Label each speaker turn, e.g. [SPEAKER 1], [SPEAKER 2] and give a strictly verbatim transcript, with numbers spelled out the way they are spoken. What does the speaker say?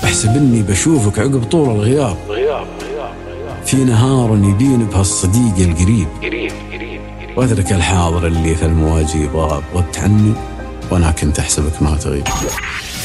[SPEAKER 1] أحسب إني بشوفك عقب طول الغياب، في نهار يبين بهالصديق القريب، وأدرك الحاضر اللي في المواجيب غاب، غبت عني وأنا كنت أحسبك ما تغيب.